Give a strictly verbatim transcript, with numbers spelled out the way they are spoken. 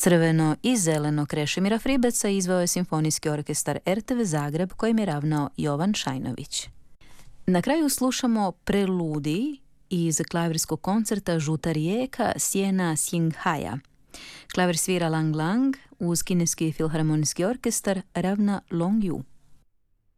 Crveno i zeleno Krešimira Fribeca izveo je Simfonijski orkestar er te ve Zagreb kojim je ravnao Jovan Šajnović. Na kraju slušamo preludij iz klavirskog koncerta Žuta rijeka Sjena Singhaja. Klavir svira Lang Lang, uz Kineski filharmonijski orkestar ravna Long Yu.